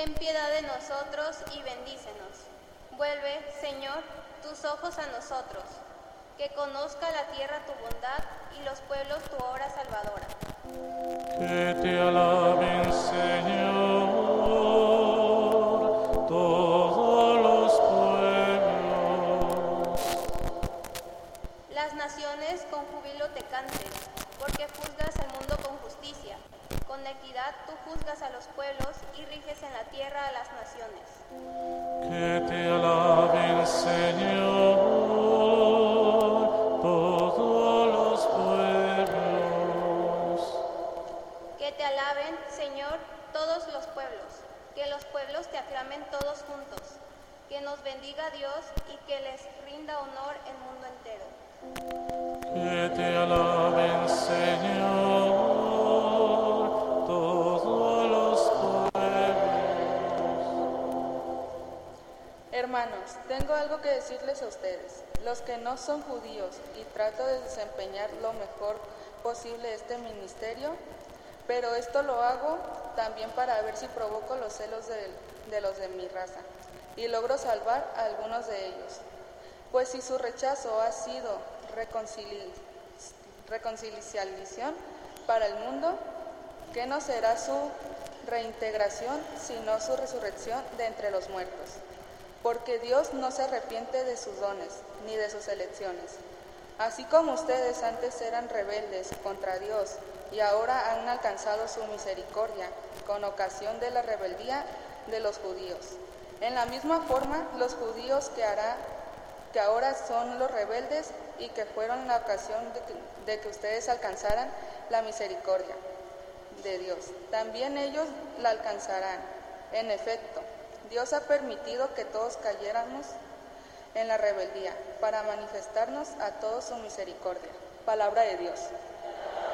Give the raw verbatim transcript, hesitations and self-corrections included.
Ten piedad de nosotros y bendícenos. Vuelve, Señor, tus ojos a nosotros, que conozca la tierra tu bondad y los pueblos tu obra salvadora. Que te alaben, Señor, todos los pueblos. Las naciones con júbilo te canten, porque juzgas al mundo con justicia. Con equidad tú juzgas a los pueblos y riges en la tierra a las naciones. Que te alaben, Señor, todos los pueblos. Que te alaben, Señor, todos los pueblos. Que los pueblos te aclamen todos juntos. Que nos bendiga Dios y que les rinda honor el mundo entero. Que te alaben, Señor, todos los pueblos. Hermanos, tengo algo que decirles a ustedes, los que no son judíos, y trato de desempeñar lo mejor posible este ministerio, pero esto lo hago también para ver si provoco los celos de, de los de mi raza, y logro salvar a algunos de ellos. Pues si su rechazo ha sido reconcili- reconciliación para el mundo, ¿qué no será su reintegración sino su resurrección de entre los muertos? Porque Dios no se arrepiente de sus dones ni de sus elecciones. Así como ustedes antes eran rebeldes contra Dios y ahora han alcanzado su misericordia con ocasión de la rebeldía de los judíos. En la misma forma, los judíos que, hará, que ahora son los rebeldes y que fueron la ocasión de que, de que ustedes alcanzaran la misericordia de Dios, también ellos la alcanzarán. En efecto, Dios ha permitido que todos cayéramos en la rebeldía para manifestarnos a todos su misericordia. Palabra de Dios.